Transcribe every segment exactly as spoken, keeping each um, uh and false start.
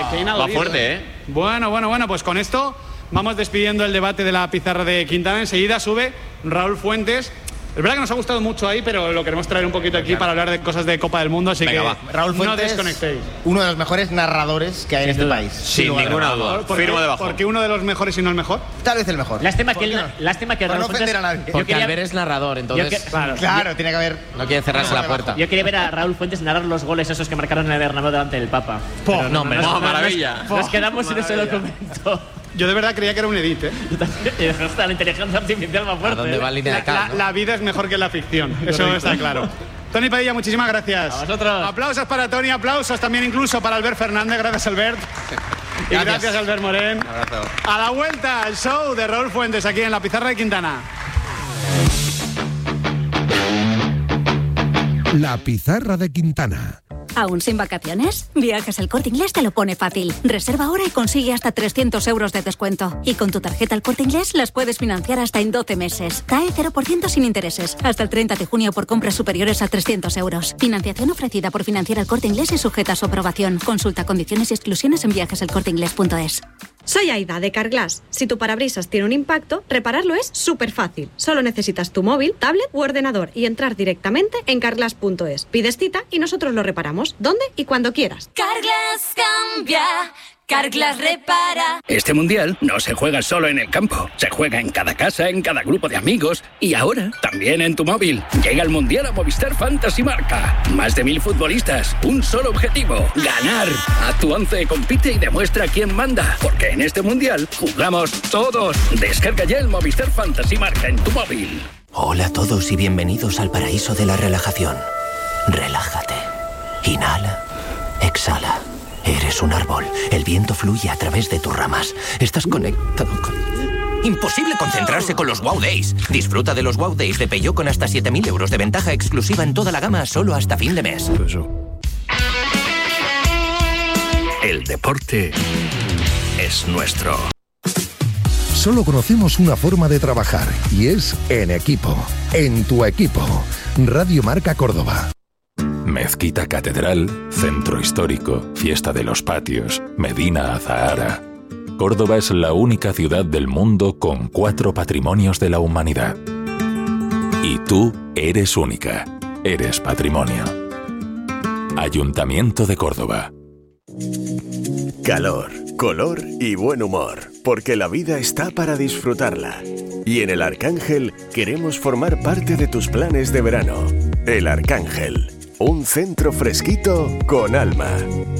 qué inaudito. Va fuerte, ¿eh? Bueno, bueno, bueno, pues con esto vamos despidiendo el debate de la pizarra de Quintana. Enseguida sube Raúl Fuentes. Es verdad que nos ha gustado mucho ahí, pero lo queremos traer un poquito aquí para hablar de cosas de Copa del Mundo, así Venga, que va. Raúl Fuentes, no desconectéis. Uno de los mejores narradores que hay en este duda. país. Sin ninguna duda. ¿Por Firmo qué, debajo. ¿Por qué uno de los mejores y no el mejor? Tal vez el mejor. Lástima que, ¿Por qué el, no? lástima que Por Raúl no Fuentes... ofender a nadie. Porque quería- Albert es narrador, entonces Yo que- claro. Claro, tiene que haber... no quiere cerrarse la puerta. Yo quería ver a Raúl Fuentes narrar los goles esos que marcaron en el Bernabéu delante del Papa. Pero no, hombre, no, maravilla. Nos, nos quedamos sin ese Maravilla. documento. Yo de verdad creía que era un edit, ¿eh? Hasta la inteligencia artificial más ¿A fuerte. dónde va la línea de La, cal, la- no? la vida es mejor que la ficción, eso está claro. Tony Padilla, muchísimas gracias. A vosotros. Aplausos para Tony, aplausos también incluso para Albert Fernández. Gracias, Albert. Y Gracias. gracias, Albert Morén. Un abrazo. A la vuelta, el show de Raúl Fuentes aquí en la pizarra de Quintana. La pizarra de Quintana. ¿Aún sin vacaciones? Viajes El Corte Inglés te lo pone fácil. Reserva ahora y consigue hasta trescientos euros de descuento. Y con tu tarjeta El Corte Inglés las puedes financiar hasta en doce meses. C A E cero por ciento sin intereses. Hasta el treinta de junio por compras superiores a trescientos euros. Financiación ofrecida por Financiera El Corte Inglés y sujeta a su aprobación. Consulta condiciones y exclusiones en viajes el corte inglés punto es. Soy Aida de Carglass. Si tu parabrisas tiene un impacto, repararlo es súper fácil. Solo necesitas tu móvil, tablet u ordenador y entrar directamente en carglass punto es. Pides cita y nosotros lo reparamos, donde y cuando quieras. Carglass cambia, Carglass repara. Este mundial no se juega solo en el campo, se juega en cada casa, en cada grupo de amigos y ahora también en tu móvil. Llega el mundial a Movistar Fantasy Marca. Más de mil futbolistas, un solo objetivo: ganar. Haz tu once, compite y demuestra quién manda, porque en este mundial jugamos todos. Descarga ya el Movistar Fantasy Marca en tu móvil. Hola a todos y bienvenidos al paraíso de la relajación. Relájate. Inhala. Exhala. Eres un árbol. El viento fluye a través de tus ramas. Estás conectado con... Imposible concentrarse con los Wow Days. Disfruta de los Wow Days de Peugeot con hasta siete mil euros de ventaja exclusiva en toda la gama solo hasta fin de mes. El deporte es nuestro. Solo conocemos una forma de trabajar y es en equipo. En tu equipo. Radio Marca Córdoba. Mezquita Catedral, Centro Histórico, Fiesta de los Patios, Medina Azahara. Córdoba es la única ciudad del mundo con cuatro patrimonios de la humanidad. Y tú eres única. Eres patrimonio. Ayuntamiento de Córdoba. Calor, color y buen humor, porque la vida está para disfrutarla. Y en El Arcángel queremos formar parte de tus planes de verano. El Arcángel, un centro fresquito con alma.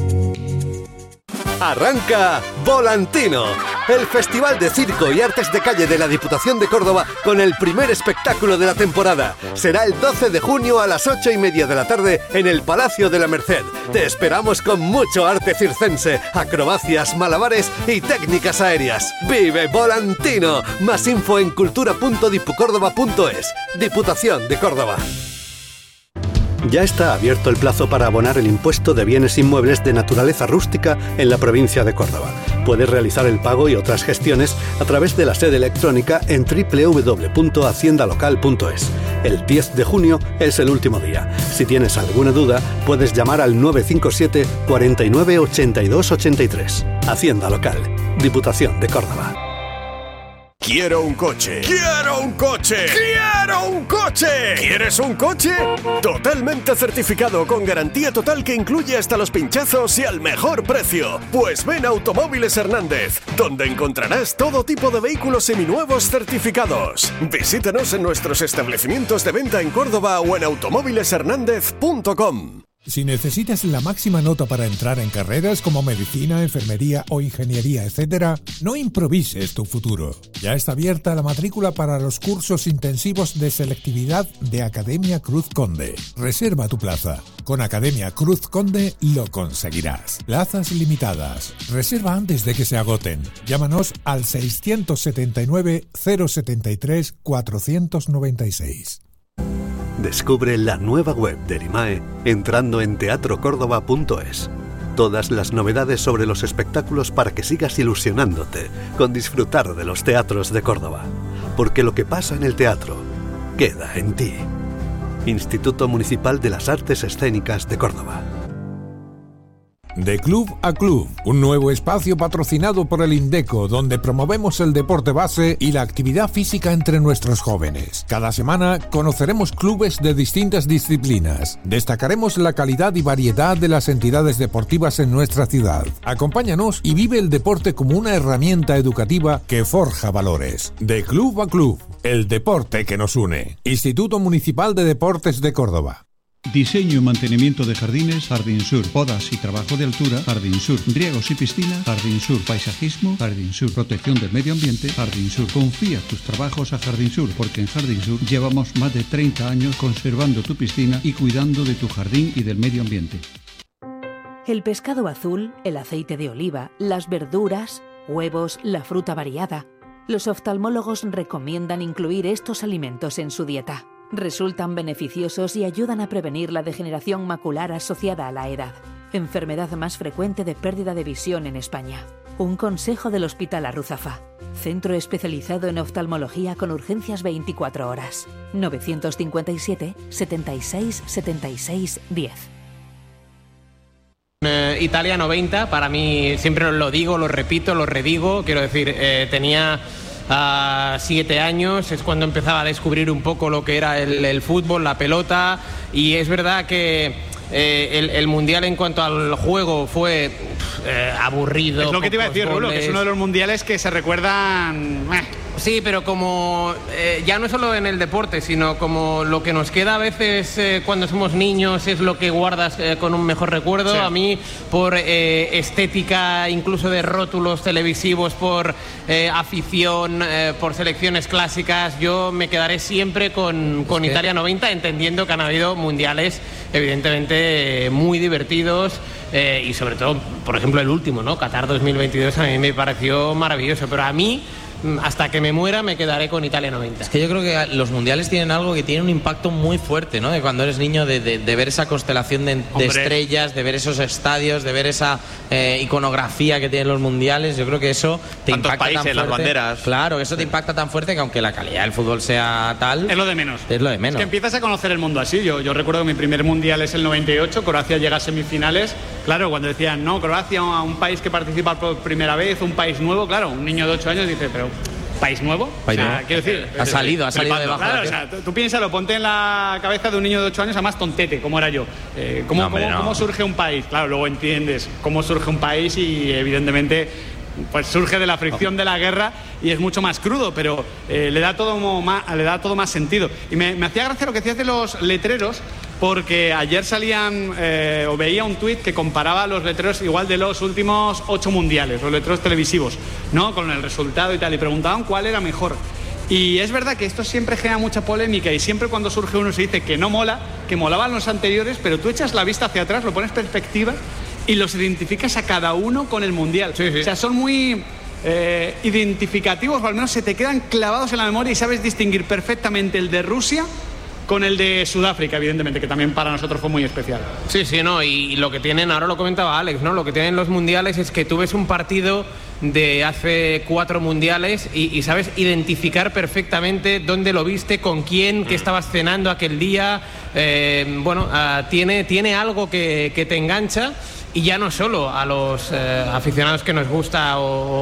Arranca Volantino, el Festival de Circo y Artes de Calle de la Diputación de Córdoba con el primer espectáculo de la temporada. Será el doce de junio a las ocho y media de la tarde en el Palacio de la Merced. Te esperamos con mucho arte circense, acrobacias, malabares y técnicas aéreas. ¡Vive Volantino! Más info en cultura punto dipucórdoba punto es. Diputación de Córdoba. Ya está abierto el plazo para abonar el impuesto de bienes inmuebles de naturaleza rústica en la provincia de Córdoba. Puedes realizar el pago y otras gestiones a través de la sede electrónica en doble u doble u doble u punto hacienda local punto es. El diez de junio es el último día. Si tienes alguna duda, puedes llamar al nueve cinco siete, cuarenta y nueve, ochenta y dos ochenta y tres. Hacienda Local, Diputación de Córdoba. Quiero un coche. ¡Quiero un coche! ¡Quiero un coche! ¿Quieres un coche? Totalmente certificado con garantía total que incluye hasta los pinchazos y al mejor precio. Pues ven a Automóviles Hernández, donde encontrarás todo tipo de vehículos seminuevos certificados. Visítanos en nuestros establecimientos de venta en Córdoba o en automóviles hernández punto com. Si necesitas la máxima nota para entrar en carreras como medicina, enfermería o ingeniería, etcétera, no improvises tu futuro. Ya está abierta la matrícula para los cursos intensivos de selectividad de Academia Cruz Conde. Reserva tu plaza. Con Academia Cruz Conde lo conseguirás. Plazas limitadas. Reserva antes de que se agoten. Llámanos al seiscientos setenta y nueve, cero setenta y tres, cuatrocientos noventa y seis. Descubre la nueva web de Erimae entrando en teatro córdoba punto es. Todas las novedades sobre los espectáculos para que sigas ilusionándote con disfrutar de los teatros de Córdoba. Porque lo que pasa en el teatro queda en ti. Instituto Municipal de las Artes Escénicas de Córdoba. De Club a Club, un nuevo espacio patrocinado por el Indeco, donde promovemos el deporte base y la actividad física entre nuestros jóvenes. Cada semana conoceremos clubes de distintas disciplinas. Destacaremos la calidad y variedad de las entidades deportivas en nuestra ciudad. Acompáñanos y vive el deporte como una herramienta educativa que forja valores. De Club a Club, el deporte que nos une. Instituto Municipal de Deportes de Córdoba. Diseño y mantenimiento de jardines, Jardín Sur. Podas y trabajo de altura, Jardín Sur. Riegos y piscina, Jardín Sur. Paisajismo, Jardín Sur. Protección del medio ambiente, Jardín Sur. Confía tus trabajos a Jardín Sur, porque en Jardín Sur llevamos más de treinta años conservando tu piscina y cuidando de tu jardín y del medio ambiente. El pescado azul, el aceite de oliva, las verduras, huevos, la fruta variada. Los oftalmólogos recomiendan incluir estos alimentos en su dieta. Resultan beneficiosos y ayudan a prevenir la degeneración macular asociada a la edad, enfermedad más frecuente de pérdida de visión en España. Un consejo del Hospital Arruzafa, centro especializado en oftalmología con urgencias veinticuatro horas. novecientos cincuenta y siete, setenta y seis, setenta y seis, diez. Eh, Italia noventa, para mí, siempre lo digo, lo repito, lo redigo, quiero decir, eh, tenía... a siete años, es cuando empezaba a descubrir un poco lo que era el, el fútbol, la pelota, y es verdad que eh, el, el Mundial en cuanto al juego fue eh, aburrido. Es lo que te iba a decir, Rulo, que es uno de los mundiales que se recuerdan... Eh. Sí, pero como eh, ya no solo en el deporte, sino como lo que nos queda a veces eh, cuando somos niños es lo que guardas eh, con un mejor recuerdo. Sí. A mí, por eh, estética, incluso de rótulos televisivos, por eh, afición, eh, por selecciones clásicas, yo me quedaré siempre con, con es Italia que... noventa, entendiendo que han habido mundiales evidentemente muy divertidos. Eh, y sobre todo, por ejemplo, el último, ¿no? Qatar dos mil veintidós, a mí me pareció maravilloso, pero a mí, hasta que me muera, me quedaré con Italia noventa. Es que yo creo que los mundiales tienen algo que tiene un impacto muy fuerte, ¿no? De cuando eres niño, de, de, de ver esa constelación de, de estrellas, de ver esos estadios, de ver esa eh, iconografía que tienen los mundiales. Yo creo que eso te ¿Cuántos impacta países, tan fuerte. Las banderas. Claro, eso te impacta tan fuerte que aunque la calidad del fútbol sea tal, es lo de menos. Es lo de menos. Es que empiezas a conocer el mundo así. Yo, yo recuerdo que mi primer mundial es el noventa y ocho, Croacia llega a semifinales. Claro, cuando decían, no, Croacia, un país que participa por primera vez, un país nuevo, claro, un niño de ocho años dice, pero... ¿País nuevo? País o sea, nuevo. Quiero decir, ha salido, ha salido debajo. Claro, o sea, tú, tú piénsalo, ponte en la cabeza de un niño de ocho años, además tontete, como era yo. Eh, ¿cómo, no, hombre, cómo, no. ¿Cómo surge un país? Claro, luego entiendes cómo surge un país y evidentemente pues surge de la fricción de la guerra y es mucho más crudo, pero eh, le da todo más, le da todo más sentido. Y me, me hacía gracia lo que decías de los letreros, porque ayer salían eh, o veía un tuit que comparaba los letreros igual de los últimos ocho mundiales, los letreros televisivos, ¿no? Con el resultado y tal, y preguntaban cuál era mejor. Y es verdad que esto siempre genera mucha polémica y siempre cuando surge uno se dice que no mola, que molaban los anteriores, pero tú echas la vista hacia atrás, lo pones perspectiva y los identificas a cada uno con el mundial. Sí, sí. O sea, son muy eh, identificativos, o al menos se te quedan clavados en la memoria y sabes distinguir perfectamente el de Rusia con el de Sudáfrica, evidentemente, que también para nosotros fue muy especial. Sí, sí, no, y lo que tienen, ahora lo comentaba Alex, ¿no? Lo que tienen los mundiales es que tú ves un partido de hace cuatro mundiales y, y sabes identificar perfectamente dónde lo viste, con quién, qué estabas cenando aquel día. Eh, bueno, uh, tiene, tiene algo que, que te engancha. Y ya no solo a los eh, aficionados que nos gusta o,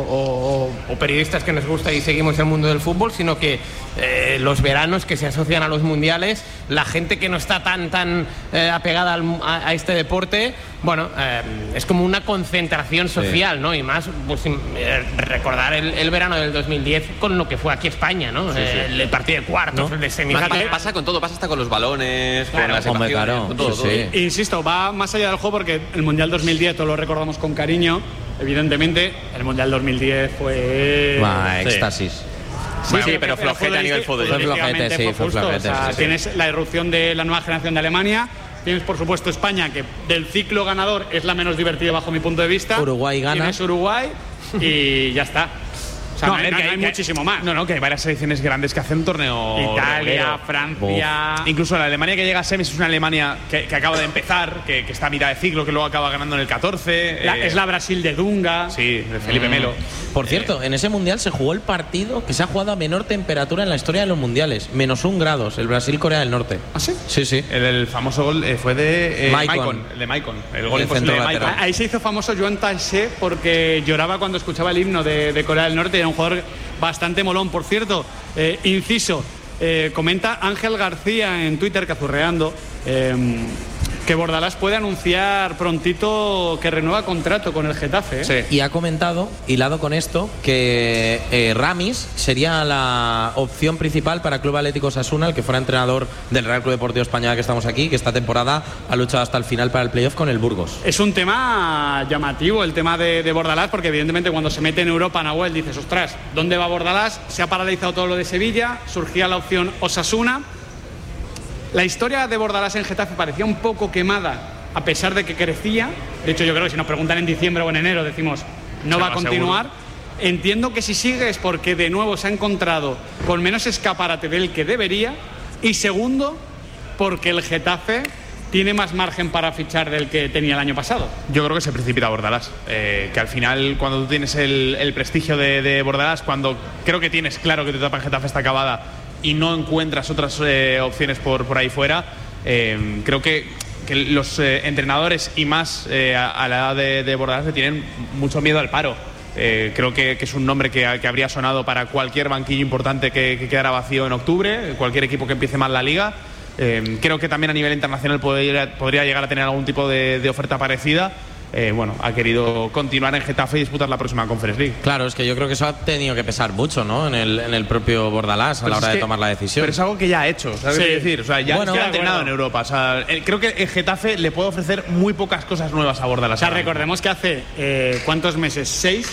o, o, o periodistas que nos gusta y seguimos el mundo del fútbol, sino que eh, los veranos que se asocian a los mundiales, la gente que no está tan tan eh, apegada al, a, a este deporte, bueno, eh, es como una concentración social, sí. ¿no? Y más, pues, eh, recordar el, el verano del dos mil diez con lo que fue aquí España, ¿no? Sí, sí. El, el partido de cuartos, ¿no? El de semifinales. Pasa con todo, pasa hasta con los balones, claro, con las hombre, ecuaciones, claro. con todo, Sí, todo. sí. Insisto, va más allá del juego porque el Mundial dos mil diez todos lo recordamos con cariño, evidentemente. El Mundial dos mil diez fue... Va, éxtasis. Sí, bueno, sí, sí, pero flojete a nivel fútbol. Fue flojete, sí, fue flojete. O sea, sí, tienes sí. la irrupción de la nueva generación de Alemania, tienes por supuesto España, que del ciclo ganador es la menos divertida bajo mi punto de vista. Uruguay gana. Tienes Uruguay y ya está. O sea, no, no, hay, no, hay, hay que, muchísimo más. No, no, que hay varias selecciones grandes que hacen torneo. Italia, regulero. Francia. Uf. Incluso la Alemania que llega a semis es una Alemania que, que acaba de empezar, que, que está a mitad de ciclo, que luego acaba ganando en el catorce. La, eh, es la Brasil de Dunga. Sí, de Felipe mm. Melo. Por cierto, en ese mundial se jugó el partido que se ha jugado a menor temperatura en la historia de los mundiales, menos un grados, el Brasil-Corea del Norte. ¿Ah, sí? Sí, sí. El, el famoso gol eh, fue de eh, Maicon. Maicon, el de Maicon, el gol El imposible de centro Maicon. lateral. Ahí se hizo famoso Joan Taixé porque lloraba cuando escuchaba el himno de, de Corea del Norte. Era un jugador bastante molón. Por cierto, eh, inciso, eh, comenta Ángel García en Twitter, cazurreando, eh, que Bordalás puede anunciar prontito que renueva contrato con el Getafe. ¿eh? Sí. Y ha comentado, hilado con esto, que eh, Ramis sería la opción principal para Club Atlético Osasuna, el que fuera entrenador del Real Club Deportivo Español que estamos aquí, que esta temporada ha luchado hasta el final para el playoff con el Burgos. Es un tema llamativo el tema de, de Bordalás, porque evidentemente cuando se mete en Europa, Nahuel, dices, ostras, ¿dónde va Bordalás? Se ha paralizado todo lo de Sevilla, surgía la opción Osasuna. La historia de Bordalás en Getafe parecía un poco quemada, a pesar de que crecía. De hecho, yo creo que si nos preguntan en diciembre o en enero, decimos, no va a continuar. Entiendo que si sigue es porque de nuevo se ha encontrado con menos escaparate del que debería. Y segundo, porque el Getafe tiene más margen para fichar del que tenía el año pasado. Yo creo que se precipita Bordalás, eh, que al final cuando tú tienes el, el prestigio de, de Bordalás, cuando creo que tienes claro que tu etapa en Getafe está acabada y no encuentras otras eh, opciones por, por ahí fuera, eh, creo que, que los eh, entrenadores y más eh, a, a la edad de, de Bordalás le tienen mucho miedo al paro. Eh, creo que, que es un nombre que, que habría sonado para cualquier banquillo importante que, que quedara vacío en octubre, cualquier equipo que empiece mal la liga. Eh, creo que también a nivel internacional podría, podría llegar a tener algún tipo de, de oferta parecida. Eh, bueno, ha querido continuar en Getafe y disputar la próxima Conference League. Claro, es que yo creo que eso ha tenido que pesar mucho, ¿no? En el, en el propio Bordalás a Pero la hora es de que, tomar la decisión. Pero es algo que ya ha hecho, ¿sabes Sí. qué decir? O sea, ya, Bueno, ya ha de entrenado acuerdo. en Europa. O sea, eh, creo que el Getafe le puede ofrecer muy pocas cosas nuevas a Bordalás. O sea, recordemos que hace, eh, ¿cuántos meses? ¿Seis?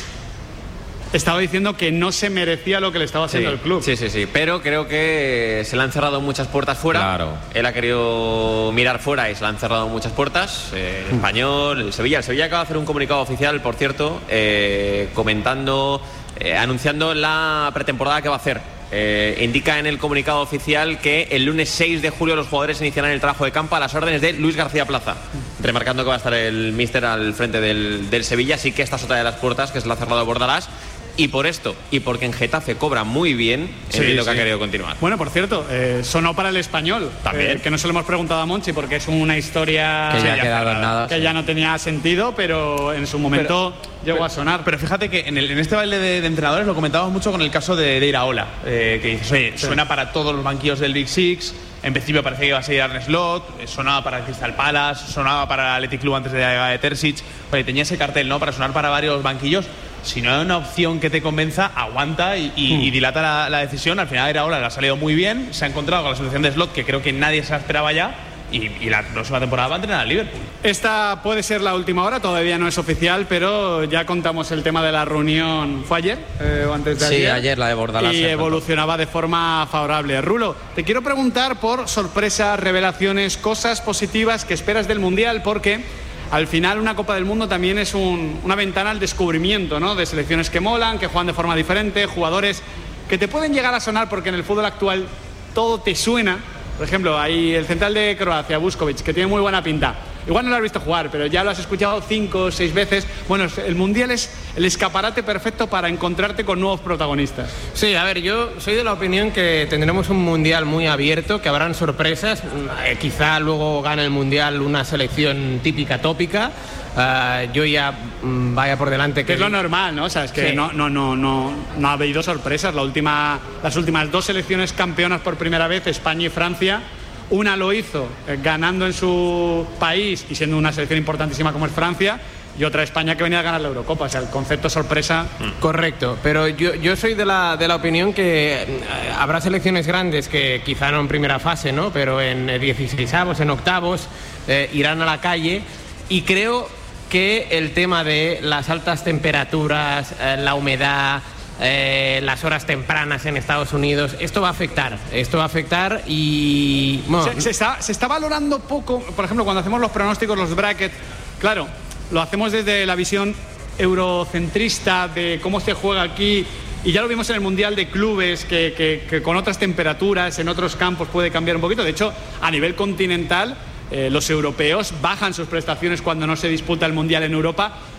Estaba diciendo que no se merecía lo que le estaba haciendo Sí, el club. sí, sí, sí. Pero creo que se le han cerrado muchas puertas fuera. Claro. Él ha querido mirar fuera y se le han cerrado muchas puertas. Eh, el Español, el Sevilla. El Sevilla acaba de hacer un comunicado oficial, por cierto, eh, comentando, eh, anunciando la pretemporada que va a hacer. Eh, indica en el comunicado oficial que el lunes seis de julio los jugadores iniciarán el trabajo de campo a las órdenes de Luis García Plaza, remarcando que va a estar el míster al frente del, del Sevilla. Así que esta es otra de las puertas que se le ha cerrado a Bordalás. Y por esto, y porque en Getafe cobra muy bien, Sí, entiendo que sí. ha querido continuar. Bueno, por cierto, eh, sonó para el Español. También. Eh, que no se lo hemos preguntado a Monchi porque es una historia Que ya ha Sí, quedado en cerrada, nada, que sí. ya no tenía sentido, pero en su momento llegó a sonar. Pero fíjate que en, el, en este baile de, de entrenadores lo comentábamos mucho con el caso de, de Iraola, eh, que dices, oye, suena para todos los banquillos del Big Six. En principio parecía que iba a ser Arne Slot, eh, sonaba para el Crystal Palace, sonaba para el Athletic Club antes de la llegada de Terzic. Oye, tenía ese cartel, ¿no? Para sonar para varios banquillos. Si no hay una opción que te convenza, aguanta y, y, Mm. y dilata la, la decisión. Al final Iraola le ha salido muy bien, se ha encontrado con la solución de Slot, que creo que nadie se la esperaba ya. Y, y la próxima temporada va a entrenar al Liverpool. Esta puede ser la última hora, todavía no es oficial, pero ya contamos el tema de la reunión. ¿Fue ayer? Eh, o antes de Sí, ayer. ayer la de Bordalás Y se evolucionaba de forma favorable. Rulo, te quiero preguntar por sorpresas, revelaciones, cosas positivas que esperas del Mundial, porque al final una Copa del Mundo también es un- una ventana al descubrimiento, ¿no? De selecciones que molan, que juegan de forma diferente, jugadores que te pueden llegar a sonar porque en el fútbol actual todo te suena. Por ejemplo, hay el central de Croacia, Vuskovic, que tiene muy buena pinta. Igual no lo has visto jugar, pero ya lo has escuchado cinco o seis veces. Bueno, el Mundial es el escaparate perfecto para encontrarte con nuevos protagonistas. Sí, a ver, yo soy de la opinión que tendremos un mundial muy abierto, que habrán sorpresas. Eh, quizá luego gane el mundial una selección típica, tópica. Uh, yo ya mm, vaya por delante que, Que es lo normal, ¿no? O sea, es que Sí. no, no, no, no, no ha habido sorpresas. La última, las últimas dos selecciones campeonas por primera vez, España y Francia. Una lo hizo eh, ganando en su país y siendo una selección importantísima como es Francia, y otra España que venía a ganar la Eurocopa. O sea, el concepto sorpresa. Correcto, pero yo, yo soy de la, de la opinión que eh, habrá selecciones grandes que quizá no en primera fase, ¿no? Pero en eh, dieciseisavos, en octavos, eh, irán a la calle, y creo que el tema de las altas temperaturas, eh, la humedad, eh, las horas tempranas en Estados Unidos, esto va a afectar, esto va a afectar y... Bueno, Se, se está, se está valorando poco, por ejemplo, cuando hacemos los pronósticos, los brackets, claro, lo hacemos desde la visión eurocentrista de cómo se juega aquí, y ya lo vimos en el Mundial de Clubes, que, que, que con otras temperaturas, en otros campos puede cambiar un poquito. De hecho, a nivel continental, eh, los europeos bajan sus prestaciones cuando no se disputa el Mundial en Europa,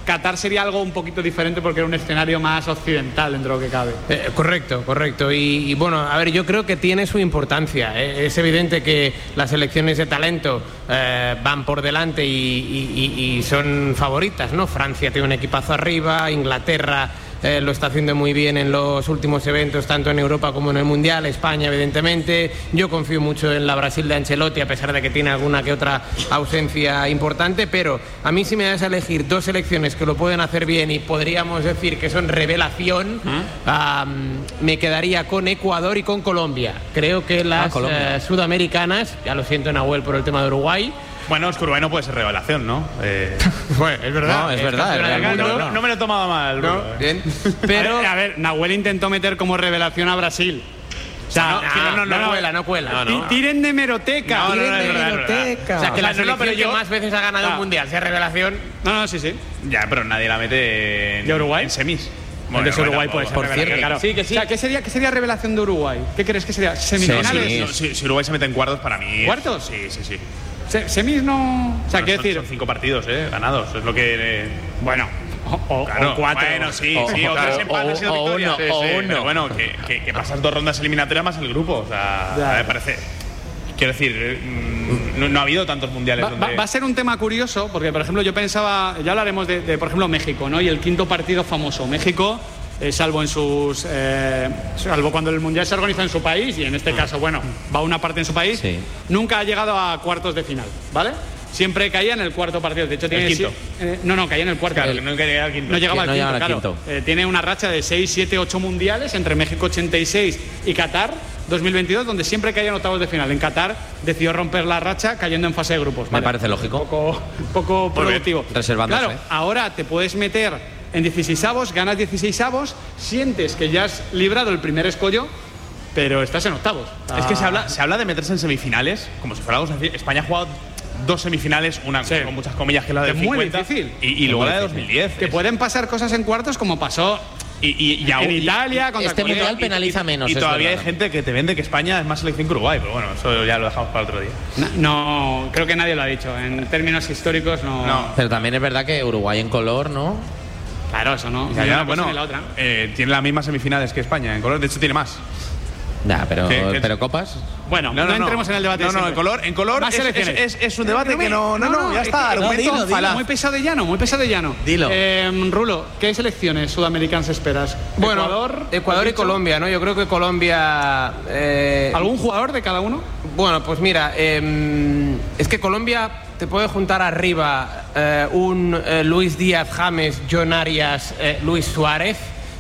Qatar sería algo un poquito diferente porque era un escenario más occidental dentro de lo que cabe. Eh, correcto, correcto. Y, y bueno, a ver, yo creo que tiene su importancia. Eh. Es evidente que las selecciones de talento eh, van por delante y, y, y son favoritas, ¿no? Francia tiene un equipazo arriba, Inglaterra Eh, lo está haciendo muy bien en los últimos eventos, tanto en Europa como en el Mundial. España, evidentemente. Yo confío mucho en la Brasil de Ancelotti, a pesar de que tiene alguna que otra ausencia importante, pero a mí, si me das a elegir dos selecciones que lo pueden hacer bien y podríamos decir que son revelación, ¿Mm? um, me quedaría con Ecuador y con Colombia. Creo que las ah, Colombia. Eh, sudamericanas, ya lo siento, Nahuel, por el tema de Uruguay. Bueno, es que Uruguay no puede ser revelación, ¿no? Eh... bueno, es verdad. No, es, es verdad. Es verdad no, no, no me lo he tomado mal. No, bien. Pero, a ver, a ver, Nahuel intentó meter como revelación a Brasil. O sea, no, no, no, no, no cuela, no cuela. No, no. Tiren de meroteca. No, Tiren no, no, de no, no, meroteca. O sea, que la selección que más veces ha ganado un mundial sea revelación. No, no, sí, sí. Ya, pero nadie la mete en, ¿de Uruguay? En semis. Bueno, de Uruguay puede ser revelación, claro. Sí, que sí. O sea, ¿qué sería, ¿qué sería revelación de Uruguay? ¿Qué crees que sería? ¿Semifinales? Sí, sí. Si, si Uruguay se mete en cuartos, para mí. ¿Cuartos? Sí, sí, sí. Semis no. O sea, no, quiero decir. Son cinco partidos, ¿eh? Ganados. Es lo que. Eh... Bueno. O, o, claro, o cuatro. Bueno, sí, o, sí. O, claro, tres empates y o, o uno, sí, o sí, uno. Pero bueno, que, que, que pasas dos rondas eliminatorias más el grupo. O sea, ya. Me parece. Quiero decir, no, no ha habido tantos mundiales va, donde... va, va a ser un tema curioso, porque, por ejemplo, yo pensaba. Ya hablaremos de, de por ejemplo, México, ¿no? Y el quinto partido famoso. México. Eh, salvo en sus eh, salvo cuando el mundial se organiza en su país, y en este caso, bueno, va una parte en su país, sí. Nunca ha llegado a cuartos de final, ¿vale? Siempre caía en el cuarto partido. De hecho, tiene. ¿El quinto? Eh, no, no, caía en el cuarto. Claro, que no llegaba al quinto. No llegaba al no quinto, llegaba claro. Quinto. Eh, tiene una racha de seis, siete, ocho mundiales entre México ochenta y seis y Qatar dos mil veintidós, donde siempre caía en octavos de final. En Qatar decidió romper la racha cayendo en fase de grupos. Me ¿vale? parece lógico. Un poco, poco productivo. Reservándose. Claro, ahora te puedes meter en dieciseisavos, ganas dieciseisavos, sientes que ya has librado el primer escollo, pero estás en octavos. Ah. Es que se habla, se habla de meterse en semifinales, como si fuera algo sencillo. España ha jugado dos semifinales, una sí. con muchas comillas, que es la de es cincuenta, muy difícil. Y, y luego la de dos mil diez. Que es. Pueden pasar cosas en cuartos como pasó y, y, y en y, Italia. Contra este Corea. mundial penaliza y, menos. Y todavía verdad, hay gente que te vende que España es más selección que Uruguay, pero bueno, eso ya lo dejamos para otro día. No, no creo que nadie lo ha dicho. En términos históricos no. no. Pero también es verdad que Uruguay en color, ¿no? Claro, eso no. Ya, ya, bueno, la otra. Eh, tiene las mismas semifinales que España en color, de hecho tiene más. Ya, pero, ¿Qué, qué pero copas. Bueno, no, no, no entremos en el debate. No, no, en color, en color es, es, es, es un debate no, que no, no, no, no ya está. No, dilo, dilo. Muy pesado de llano, muy pesado de llano. Dilo. Eh, Rulo, ¿qué selecciones sudamericanas esperas? Bueno, Ecuador, Ecuador y Colombia, ¿no? Yo creo que Colombia. Eh, ¿Algún jugador de cada uno? Bueno, pues mira, eh, es que Colombia te puede juntar arriba eh, un eh, Luis Díaz James, John Arias, eh, Luis Suárez.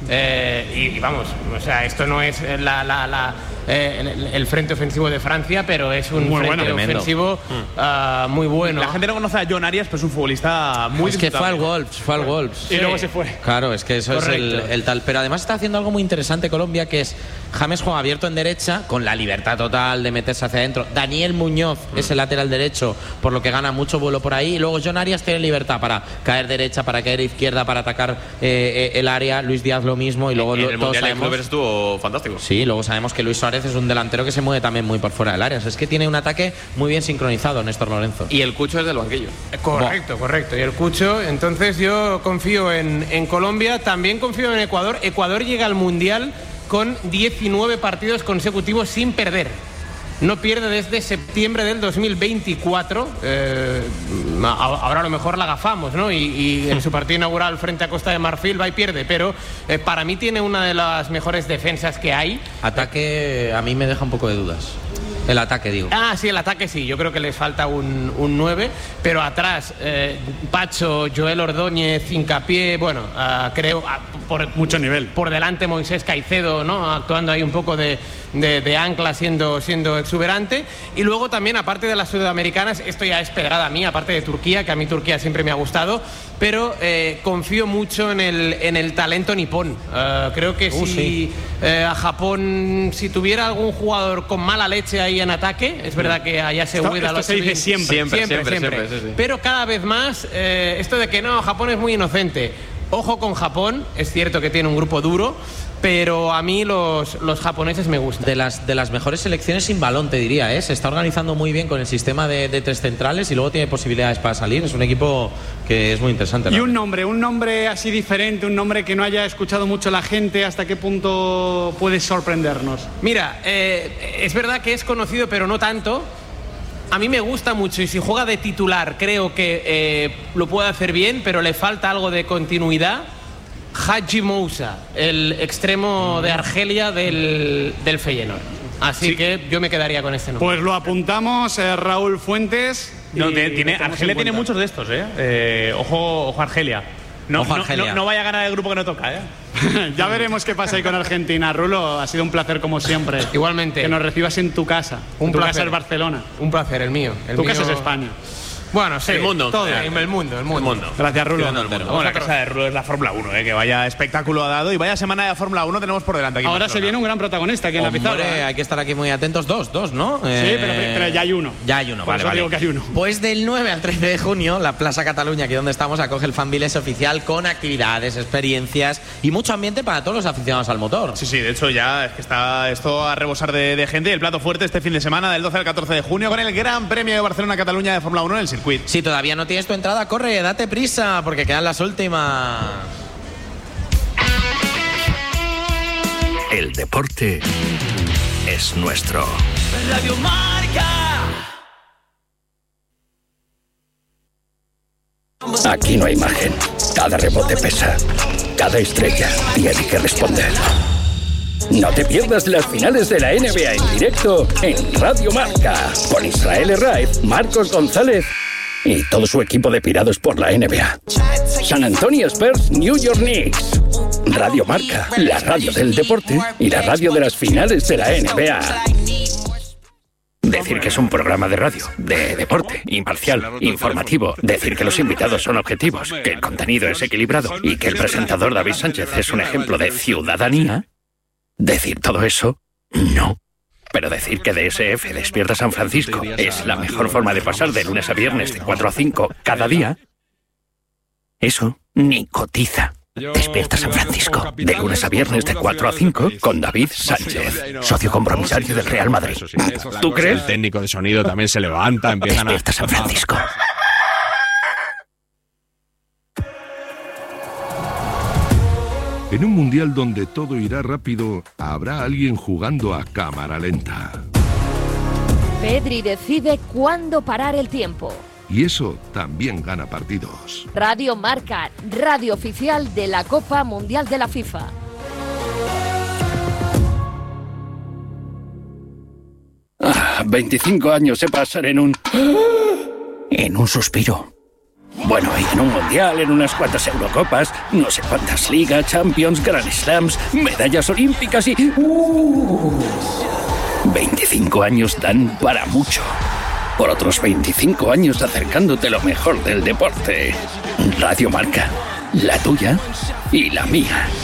Eh, y, y vamos, o sea, esto no es la, la, la, eh, el, el frente ofensivo de Francia, pero es un muy frente bueno, ofensivo mm. uh, muy bueno. La gente no conoce a John Arias, pero es un futbolista muy Es que fue al Wolves, fue al Wolves. Y sí. luego se fue. Claro, es que eso Correcto. es el, el tal. Pero además está haciendo algo muy interesante Colombia, que es James juega abierto en derecha, con la libertad total de meterse hacia adentro. Daniel Muñoz mm. es el lateral derecho, por lo que gana mucho vuelo por ahí. Y luego John Arias tiene libertad para caer derecha, para caer izquierda, para atacar eh, el área. Luis Díaz lo mismo. Y luego en lo, el todos Mundial sabemos, de Clubes estuvo fantástico. Sí, luego sabemos que Luis Suárez es un delantero que se mueve también muy por fuera del área. O sea, es que tiene un ataque muy bien sincronizado, Néstor Lorenzo. Y el Cucho es del banquillo. Correcto, correcto. Y el Cucho, entonces yo confío en, en Colombia, también confío en Ecuador. Ecuador llega al Mundial con diecinueve partidos consecutivos sin perder. No pierde desde septiembre del dos mil veinticuatro. Eh, ahora a lo mejor la agafamos, ¿no? Y, y en su partido inaugural frente a Costa de Marfil va y pierde. Pero eh, para mí tiene una de las mejores defensas que hay. Ataque a mí me deja un poco de dudas. El ataque, digo. Ah, sí, el ataque sí. Yo creo que les falta un, un nueve. Pero atrás, eh, Pacho, Joel Ordóñez, Hincapié, bueno, uh, creo... Uh, por mucho nivel. Por delante Moisés Caicedo, ¿no? Actuando ahí un poco de, de, de ancla, siendo, siendo exuberante. Y luego también, aparte de las sudamericanas, esto ya es pedrada a mí, aparte de Turquía, que a mí Turquía siempre me ha gustado, pero eh, confío mucho en el, en el talento nipón. Uh, creo que uh, si sí. eh, a Japón, si tuviera algún jugador con mala leche ahí en ataque, es verdad que allá se Ueda lo se dice siempre, siempre, siempre, siempre, siempre. siempre sí, sí. Pero cada vez más, eh, esto de que no, Japón es muy inocente. Ojo con Japón, es cierto que tiene un grupo duro, pero a mí los, los japoneses me gustan. De las, de las mejores selecciones sin balón, te diría, ¿eh? Se está organizando muy bien con el sistema de, de tres centrales y luego tiene posibilidades para salir. Es un equipo que es muy interesante. Y un nombre, un nombre así diferente, un nombre que no haya escuchado mucho la gente, ¿hasta qué punto puede sorprendernos? Mira, eh, es verdad que es conocido, pero no tanto. A mí me gusta mucho y si juega de titular creo que eh, lo puede hacer bien, pero le falta algo de continuidad. Haji Moussa, el extremo de Argelia del, del Feyenoord. Así sí. que yo me quedaría con este nombre. Pues lo apuntamos, eh, Raúl Fuentes. No, tiene, tiene, Argelia tiene muchos de estos, ¿eh? eh ojo, ojo Argelia. No, ojo Argelia. No, no, no vaya a ganar el grupo que no toca, ¿eh? Ya veremos qué pasa ahí con Argentina. Rulo, ha sido un placer como siempre. Igualmente. Que nos recibas en tu casa. Un en tu placer. casa es Barcelona. Un placer, el mío. El tu mío... casa es España. Bueno, sí, el mundo. Todo. El mundo, el mundo. El mundo. Gracias, Rulo. El mundo. Bueno, la casa de Rulo es la Fórmula uno, ¿eh? Que vaya espectáculo ha dado y vaya semana de Fórmula uno tenemos por delante aquí. Ahora se viene un gran protagonista aquí en Hombre, la pizarra. ¿eh? Hay que estar aquí muy atentos. Dos, dos, ¿no? Sí, eh... pero, pero ya hay uno. Ya hay uno, por vale, eso vale. Digo que hay uno. Pues del nueve al trece de junio, la Plaza Cataluña, aquí donde estamos, acoge el Fanvillage oficial con actividades, experiencias y mucho ambiente para todos los aficionados al motor. Sí, sí, de hecho ya es que está esto a rebosar de, de gente. El plato fuerte este fin de semana, del doce al catorce de junio, con el Gran Premio de Barcelona-Cataluña de Fórmula uno en el circuito. Si todavía no tienes tu entrada, corre, date prisa, porque quedan las últimas. El deporte es nuestro. Radio Marca. Aquí no hay margen. Cada rebote pesa. Cada estrella tiene que responder. No te pierdas las finales de la N B A en directo en Radio Marca. Con Israel Herraiz, Marcos González y todo su equipo de pirados por la N B A. San Antonio Spurs, New York Knicks. Radio Marca, la radio del deporte y la radio de las finales de la N B A. Decir que es un programa de radio, de deporte, imparcial, informativo. Decir que los invitados son objetivos, que el contenido es equilibrado y que el presentador David Sánchez es un ejemplo de ciudadanía. Decir todo eso, no. Pero decir que D S F Despierta San Francisco es la mejor forma de pasar de lunes a viernes de cuatro a cinco cada día, eso ni cotiza. Despierta San Francisco, de lunes a viernes de cuatro a cinco con David Sánchez, socio compromisario del Real Madrid. ¿Tú crees? El técnico de sonido también se levanta, empiezan a... Despierta San Francisco. En un mundial donde todo irá rápido, habrá alguien jugando a cámara lenta. Pedri decide cuándo parar el tiempo. Y eso también gana partidos. Radio Marca, radio oficial de la Copa Mundial de la FIFA. Ah, veinticinco años se pasan en un... en un suspiro. Bueno, y en un mundial, en unas cuantas Eurocopas, no sé cuántas ligas, Champions, Grand Slams, medallas olímpicas y... Uh, veinticinco años dan para mucho. Por otros veinticinco años acercándote lo mejor del deporte. Radio Marca, la tuya y la mía.